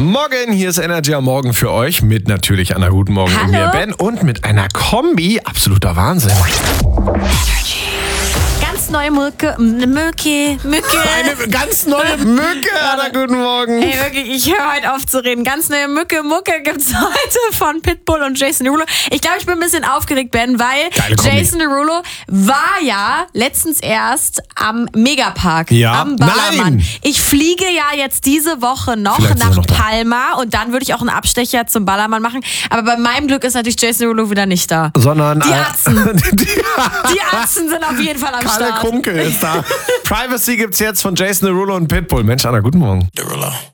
Morgen, hier ist Energy am Morgen für euch mit natürlich einer guten Morgen und mir Ben und mit einer Kombi. Absoluter Wahnsinn. Ganz neue Mücke. Eine ganz neue Mücke, Anna, guten Morgen. Ey, wirklich, ich höre heute auf zu reden. Ganz neue Mucke gibt's heute von Pitbull und Jason Derulo. Ich glaube, ich bin ein bisschen aufgeregt, Ben, weil Jason Derulo war ja letztens erst am Megapark, am Ballermann. Nein. Ich fliege ja jetzt diese Woche noch nach Palma und dann würde ich auch einen Abstecher zum Ballermann machen. Aber bei meinem Glück ist natürlich Jason Derulo wieder nicht da. Sondern die Atzen. Die Atzen sind auf jeden Fall am Start. Kunkel ist da. Privacy gibt's jetzt von Jason Derulo und Pitbull. Mensch, Anna, guten Morgen. Derulo.